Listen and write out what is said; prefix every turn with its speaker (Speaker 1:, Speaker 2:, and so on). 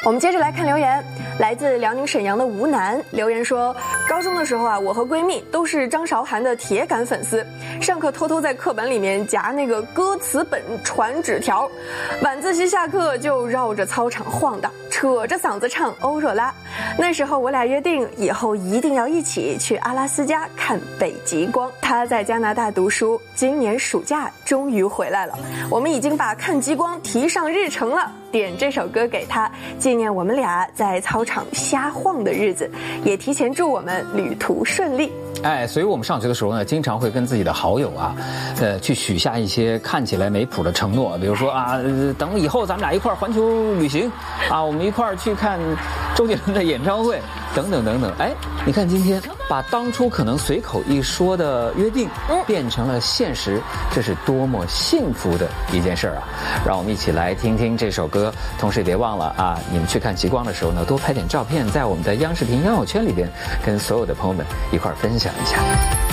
Speaker 1: 我们接着来看留言，来自辽宁沈阳的吴楠留言说，高中的时候啊，我和闺蜜都是张韶涵的铁杆粉丝，上课偷偷在课本里面夹那个歌词本传纸条，晚自习下课就绕着操场晃荡，扯着嗓子唱欧若拉。那时候我俩约定以后一定要一起去阿拉斯加看北极光。她在加拿大读书，今年暑假终于回来了，我们已经把看极光提上日程了，点这首歌给她，纪念我们俩在操场瞎晃的日子，也提前祝我们旅途顺利。
Speaker 2: 所以我们上学的时候呢，经常会跟自己的好友啊，去许下一些看起来没谱的承诺，比如说啊，等以后咱们俩一块儿环球旅行，啊，我们一块儿去看周杰伦的演唱会，等等等等。你看今天把当初可能随口一说的约定变成了现实，这是多么幸福的一件事啊！让我们一起来听听这首歌，同时也别忘了啊，你们去看极光的时候呢，多拍点照片，在我们的央视频央友圈里边跟所有的朋友们一块儿分享一下。